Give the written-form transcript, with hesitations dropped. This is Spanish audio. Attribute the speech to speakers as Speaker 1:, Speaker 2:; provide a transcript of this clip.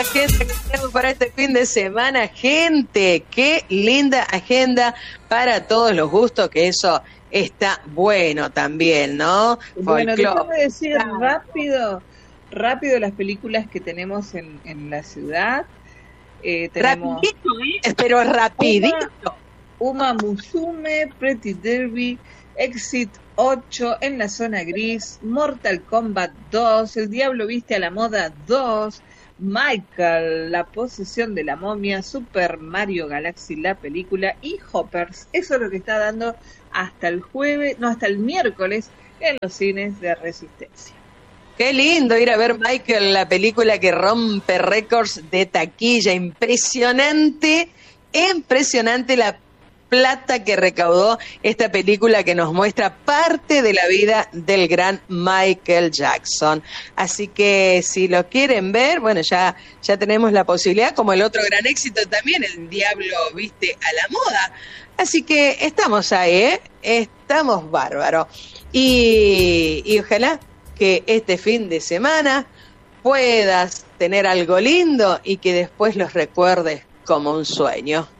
Speaker 1: agenda que tenemos para este fin de semana, gente, qué linda agenda para todos los gustos, que eso está bueno también, ¿no?
Speaker 2: Bueno, déjame decir rápido las películas que tenemos en la ciudad. Tenemos
Speaker 1: rapidito, pero rapidito.
Speaker 2: Uma Musume, Pretty Derby, Exit 8, En la zona gris, Mortal Kombat 2, El diablo viste a la moda 2, Michael, La posesión de la momia, Super Mario Galaxy, la película, y Hoppers. Eso es lo que está dando hasta el miércoles en los cines de Resistencia.
Speaker 1: Qué lindo ir a ver Michael, la película que rompe récords de taquilla. Impresionante la plata que recaudó esta película que nos muestra parte de la vida del gran Michael Jackson. Así que si lo quieren ver, bueno, ya tenemos la posibilidad, como el otro gran éxito también, El diablo viste a la moda. Así que estamos ahí, estamos bárbaros. Y ojalá que este fin de semana puedas tener algo lindo y que después los recuerdes como un sueño.